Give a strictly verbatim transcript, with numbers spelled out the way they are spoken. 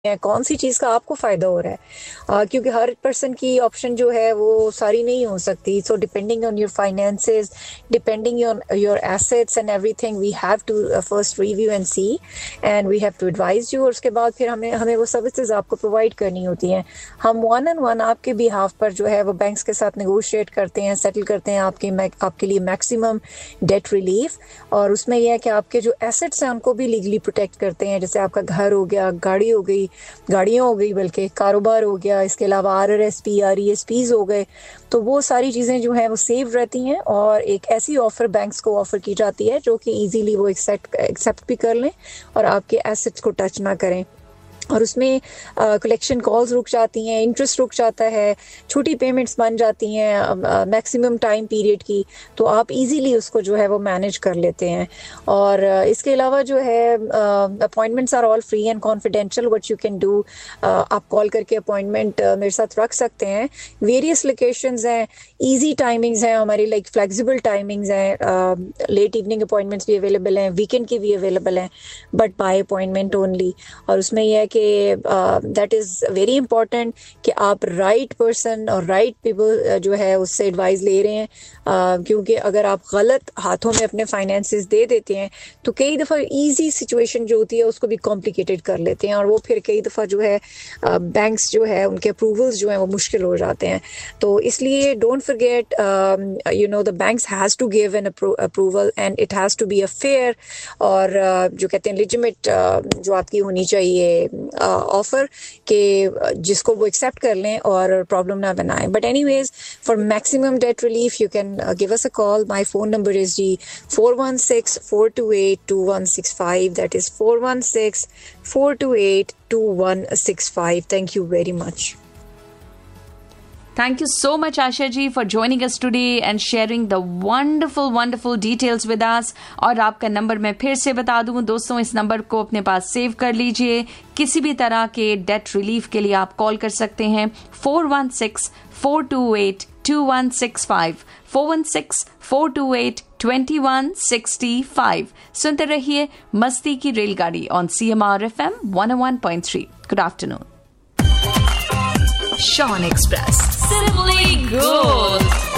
है, कौन सी चीज़ का आपको फ़ायदा हो रहा है, uh, क्योंकि हर पर्सन की ऑप्शन जो है वो सारी नहीं हो सकती. So depending on your finances, depending on your assets and everything, we have to first review and C and we have to advise you. और उसके बाद फिर हमें हमें वो सर्विसेज आपको प्रोवाइड करनी होती हैं. हम वन एंड वन आपके बिहाफ पर जो है वो बैंक्स के साथ नेगोशिएट करते हैं, सेटल करते हैं आपके आपके लिए मैक्सिमम डेट रिलीफ. और उसमें यह है कि आपके जो एसेट्स हैं उनको भी लीगली प्रोटेक्ट करते हैं. जैसे आपका घर हो गया, गाड़ी हो गई, गाड़ियाँ हो गई, बल्कि कारोबार हो गया, इसके अलावा are R S P R E S Ps हो गए. तो वो सारी चीज़ें जो हैं वो सेव रहती हैं और एक ऐसी ऑफ़र बैंक्स को ऑफ़र की जाती है जो कि इजीली वो एक्सेप्ट एक्सेप्ट भी कर लें और आपके एसेट्स को टच ना करें. और उसमें कलेक्शन कॉल्स रुक जाती हैं, इंटरेस्ट रुक जाता है, छोटी पेमेंट्स बन जाती हैं मैक्सिमम टाइम पीरियड की, तो आप इजीली उसको जो है वो मैनेज कर लेते हैं. और uh, इसके अलावा जो है appointments are all free and confidential. What you can do, आप कॉल करके अपॉइंटमेंट uh, मेरे साथ रख सकते हैं. वेरियस लोकेशंस हैं, इजी टाइमिंग्स हैं हमारी, लाइक फ्लेक्सिबल टाइमिंग्स हैं, लेट इवनिंग अपॉइंटमेंट्स भी अवेलेबल हैं, वीकेंड की भी अवेलेबल हैं, बट बाय अपॉइंटमेंट ओनली. और उसमें यह है कि दैट इज़ वेरी इंपॉर्टेंट कि आप राइट पर्सन और राइट पीपल जो है उससे एडवाइस ले रहे हैं, uh, क्योंकि अगर आप गलत हाथों में अपने फाइनेंसेस दे देते हैं तो कई दफ़ा इजी सिचुएशन जो होती है उसको भी कॉम्प्लिकेटेड कर लेते हैं और वो फिर कई दफ़ा जो है बैंक्स uh, जो है उनके अप्रूवल्स जो हैं वो मुश्किल हो जाते हैं. तो इसलिए don't forget, you know, the banks has to give an approval and it has to be a fair और uh, जो कहते हैं लेजिटिमेट uh, जो आपकी होनी चाहिए ऑफर के जिसको वो एक्सेप्ट कर लें और प्रॉब्लम ना बनाएं. But anyways, for maximum date relief you can give us a call. My phone number is ji four one six four to eight to one six five. That is four one six four to eight to one six five. Thank you very much. Thank you so much, Asha ji, for joining us today and sharing the wonderful, wonderful details with us. और आपका number मैं फिर से बता दूं दोस्तों, इस number को अपने पास सेव कर लीजिए. किसी भी तरह के डेट रिलीफ के लिए आप कॉल कर सकते हैं four one six four to eight to one six five, four one six four to eight to one six five. सुनते रहिए मस्ती की रेलगाड़ी on C M R F M one O one point three. Good afternoon. Sean Express. Simply Gold.